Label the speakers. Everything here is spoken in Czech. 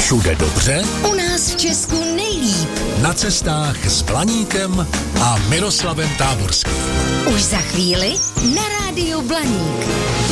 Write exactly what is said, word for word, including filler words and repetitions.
Speaker 1: Všude dobře,
Speaker 2: u nás v Česku nejlíp.
Speaker 1: na cestách s Blaníkem a Miroslavem Táborským.
Speaker 2: Už za chvíli na rádiu Blaník.